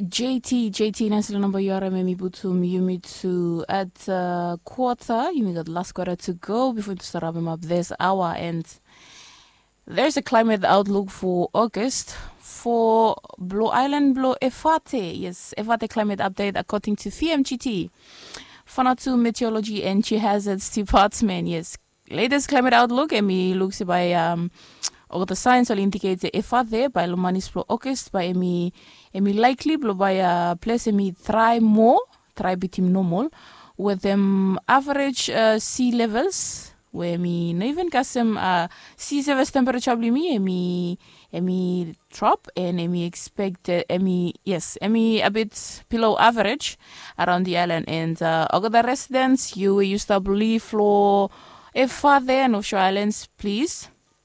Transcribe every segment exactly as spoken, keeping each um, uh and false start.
J T, J T, national number yara memi butum yumi to at uh, quarter. You got last quarter to go before to start wrapping up this hour. And there's a climate outlook for August for Blue Island, Blue Efate. Yes, Efate climate update according to F M G T. Fanatu Meteorology and Chi Hazards Department. Yes, latest climate outlook. Emi looks by um. Or the signs will indicate the Efate by Lumanis Blue August by Emi Emi likely blow by a place Emi try more, try bitim normal, with them average uh, sea levels, where me no even kasem uh, sea surface temperature bli me Emi Emi drop and Emi expect uh, Emi yes Emi a bit below average around the island and uh, all the residents you used to believe flow Efate and offshore islands please.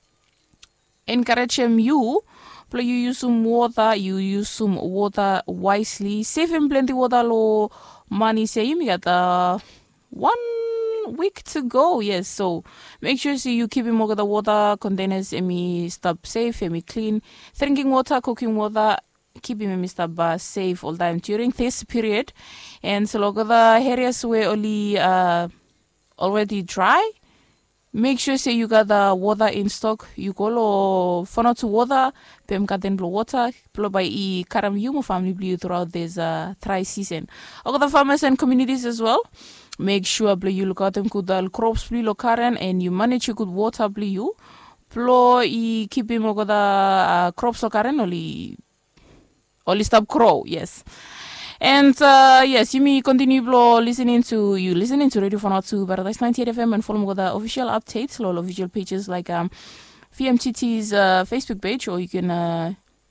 Encourage them you, play you use some water, you use some water wisely. Save and plenty water low money say you got uh, one week to go, yes. So make sure see you keep more of the water containers and me stop safe and me clean. Drinking water, cooking water, keeping me stop uh, safe all time during this period. And so look at the areas where only uh already dry. Make sure say you got the water in stock. You go lo funnel to water, pem katen blow water, blow by e karam yumu family blue throughout this uh, dry season. All the farmers and communities as well. Make sure blow you look out them good uh, crops blue lo karen and you manage your good water blue you. Blow e keep him over the uh, crops lo karen only only stop crow, yes. And uh, yes, you may continue blow listening to you listening to Radio four oh two Paradise ninety-eight F M and follow the official updates, all of visual pages like um V M T T's uh, Facebook page, or you can uh,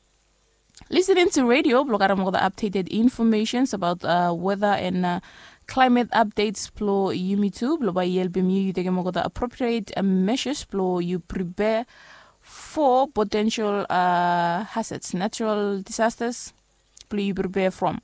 listen into radio, blog out the updated informations about uh, weather and uh, climate updates. Blow you me too, blow by you you take the appropriate uh, measures, blow you prepare for potential uh, hazards, natural disasters, blow you prepare from.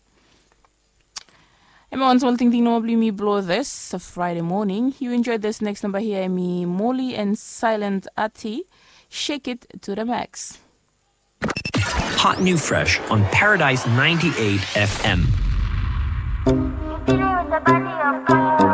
I'm on something normally me blow this a Friday morning. You enjoyed this next number here, me Molly and Silent Ati. Shake it to the max. Hot New Fresh on Paradise ninety-eight F M.